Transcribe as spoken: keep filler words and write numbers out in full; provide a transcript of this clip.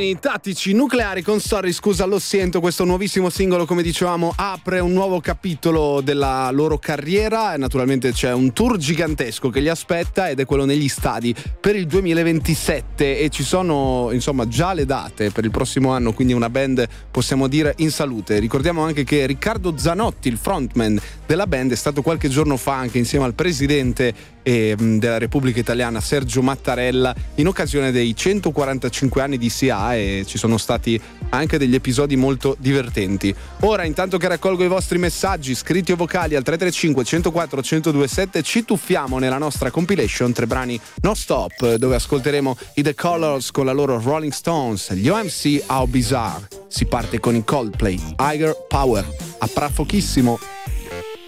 i Tattici Nucleari con Sorry, scusa lo sento. Questo nuovissimo singolo, come dicevamo, apre un nuovo capitolo della loro carriera e naturalmente c'è un tour gigantesco che li aspetta ed è quello negli stadi per il duemilaventisette e ci sono insomma già le date per il prossimo anno, quindi una band possiamo dire in salute. Ricordiamo anche che Riccardo Zanotti, il frontman della band, è stato qualche giorno fa anche insieme al presidente e, mh, della Repubblica Italiana Sergio Mattarella in occasione dei centoquarantacinque anni di S I A e ci sono stati anche degli episodi molto divertenti. Ora, intanto che raccolgo i vostri messaggi scritti o vocali al tre tre cinque, centoquattro, centodue sette, ci tuffiamo nella nostra compilation tre brani non stop dove ascolteremo i The Colors con la loro Rolling Stones, gli O M C How Bizarre. Si parte con i Coldplay, Higher Power. A fra pochissimo.